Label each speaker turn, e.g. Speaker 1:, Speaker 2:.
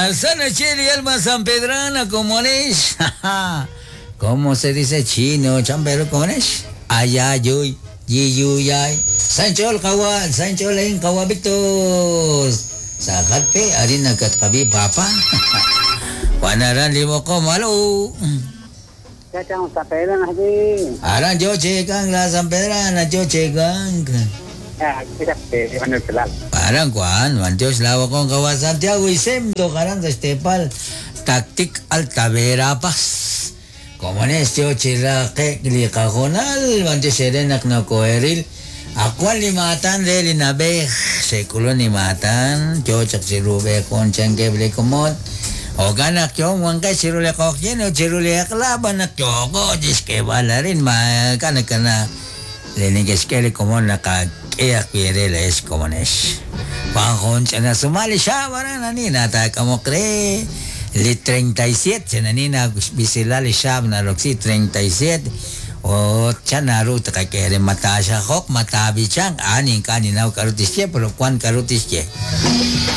Speaker 1: Sana Chile, alma sanpedrana, ¿cómo es? ¿Cómo se dice chino, champero, cómo es? Ayayoy, yiyuyay. Sanchol kawa, sanchol lain kawabitos. Sakat harina katkabi papa. Panaran limo ko malo.
Speaker 2: Cachang San Pedro aquí.
Speaker 1: Aran yo chegang la sanpedrana, yo chegang.
Speaker 2: Kita Manuel Pelal.
Speaker 1: Parang kuan, mantios lawa kong kawa Santiago isem do karang sa Estepal. Taktik Altavera pas. Como en este ochira que likajonal, mantios serenak na koeril. Ako limatan de linabeh, sekulo limatan, yo chak si rube kon changkeble komon. O ganak yung wangkay sirule kokyen o sirule aklaban na kyoko, jiske bala rin kanak na linigiskele komon nakakaya kwirele es komones. Pangkon siya na sumali siya, wala na nina, taka mo kre, li 37, siya na nina, bisilali siya, na roksi 37, o siya naru, taka kere mata siya kok, matabi siyang, aning kaninaw karutis siya, pero kwan karutis siya.